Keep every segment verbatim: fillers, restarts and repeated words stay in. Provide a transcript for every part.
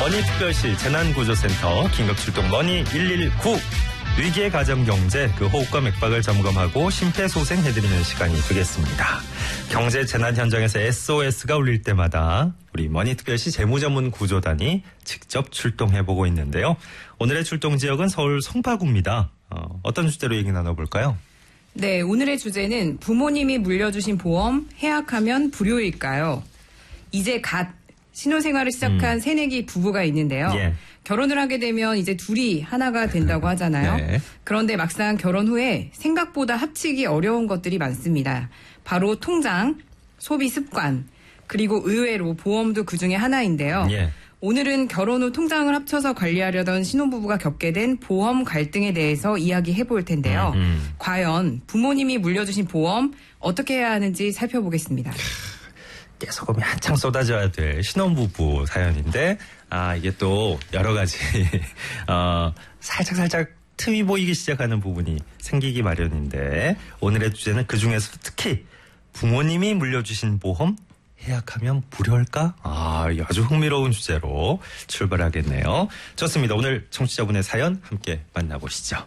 머니특별시 재난구조센터 긴급출동 머니 일일구. 위기의 가정경제 그 호흡과 맥박을 점검하고 심폐소생해드리는 시간이 되겠습니다. 경제 재난 현장에서 에스오에스가 울릴 때마다 우리 머니특별시 재무전문구조단이 직접 출동해보고 있는데요. 오늘의 출동 지역은 서울 송파구입니다. 어, 어떤 주제로 얘기 나눠볼까요? 네, 오늘의 주제는 부모님이 물려주신 보험 해약하면 불효일까요? 이제 갓 신혼생활을 시작한 음. 새내기 부부가 있는데요. 예. 결혼을 하게 되면 이제 둘이 하나가 된다고 하잖아요. 네. 그런데 막상 결혼 후에 생각보다 합치기 어려운 것들이 많습니다. 바로 통장, 소비 습관, 그리고 의외로 보험도 그중에 하나인데요. 예. 오늘은 결혼 후 통장을 합쳐서 관리하려던 신혼부부가 겪게 된 보험 갈등에 대해서 이야기해 볼 텐데요. 음, 음. 과연 부모님이 물려주신 보험 어떻게 해야 하는지 살펴보겠습니다. 깨소금이 한창 쏟아져야 될 신혼부부 사연인데 아 이게 또 여러 가지 어, 살짝 살짝 틈이 보이기 시작하는 부분이 생기기 마련인데 오늘의 주제는 그중에서 특히 부모님이 물려주신 보험 해약하면 불효일까? 아 아주 흥미로운 주제로 출발하겠네요. 좋습니다. 오늘 청취자분의 사연 함께 만나보시죠.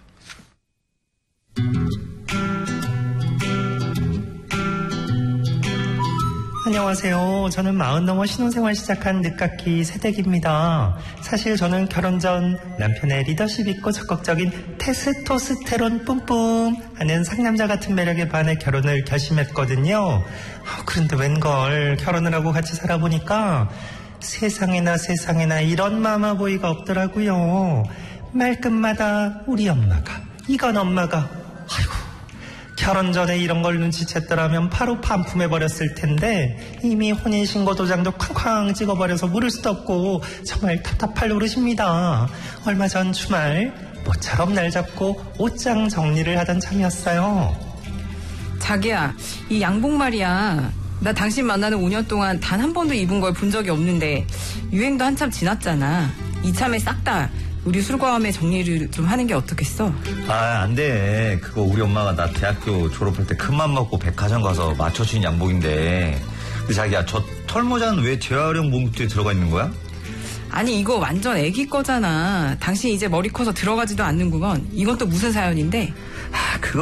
안녕하세요. 저는 마흔 넘어 신혼생활 시작한 늦깎이 새댁입니다. 사실 저는 결혼 전 남편의 리더십 있고 적극적인 테스토스테론 뿜뿜 하는 상남자 같은 매력에 반해 결혼을 결심했거든요. 그런데 웬걸 결혼을 하고 같이 살아보니까 세상에나 세상에나 이런 마마보이가 없더라고요. 말끝마다 우리 엄마가 이건 엄마가 아이고 결혼 전에 이런 걸 눈치챘더라면 바로 반품해버렸을 텐데 이미 혼인신고 도장도 쾅쾅 찍어버려서 물을 수도 없고 정말 답답할 노릇입니다. 얼마 전 주말 모처럼 날 잡고 옷장 정리를 하던 참이었어요. 자기야, 이 양복 말이야. 나 당신 만나는 오 년 동안 단 한 번도 입은 걸 본 적이 없는데 유행도 한참 지났잖아. 이참에 싹 다 우리 술과함에 정리를 좀 하는 게 어떻겠어? 아, 안 돼. 그거 우리 엄마가 나 대학교 졸업할 때 큰맘 먹고 백화점 가서 맞춰준 양복인데. 근데 자기야, 저 털모자는 왜 재활용 봉투에 들어가 있는 거야? 아니, 이거 완전 애기 거잖아. 당신 이제 머리 커서 들어가지도 않는구먼. 이건 또 무슨 사연인데?